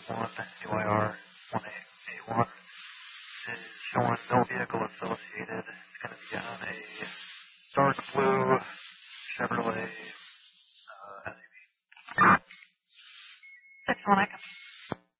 1, UIR 18A1. Is showing no vehicle associated. It's going to be on a dark blue Chevrolet SUV. 6-1, I can